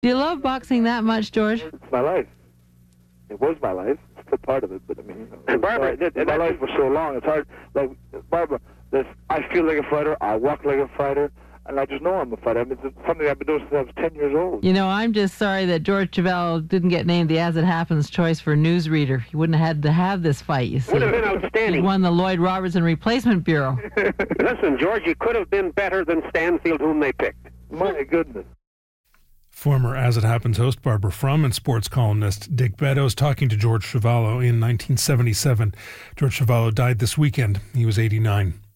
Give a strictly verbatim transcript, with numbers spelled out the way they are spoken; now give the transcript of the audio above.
Do you love boxing that much, George? It's my life. It was my life. It's still part of it, but I mean, you know, And Barbara, it, it, my life was so long. It's hard. Like Barbara, this, I feel like a fighter. I walk like a fighter, and I just know I'm a fighter. I mean, it's something I've been doing since I was ten years old. You know, I'm just sorry that George Chuvalo didn't get named the As It Happens choice for newsreader. He wouldn't have had to have this fight, you see. Would have been He outstanding. won the Lloyd Robertson Replacement Bureau. Listen, George, you could have been better than Stanfield, whom they picked. My goodness. Former As It Happens host Barbara Frum and sports columnist Dick Beddoes talking to George Chuvalo in nineteen seventy-seven. George Chuvalo died this weekend. He was eighty-nine.